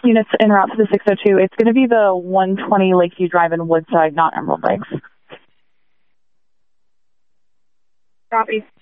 units en route to the 602. It's going to be the 120 Lakeview Drive in Woodside, not Emerald Lakes. Copy.